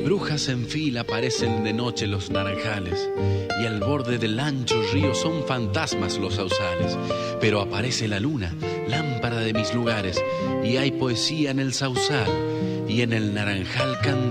brujas en fila aparecen de noche los naranjales, y al borde del ancho río son fantasmas los sausales. Pero aparece la luna, lámpara de mis lugares, y hay poesía en el sausal, y en el naranjal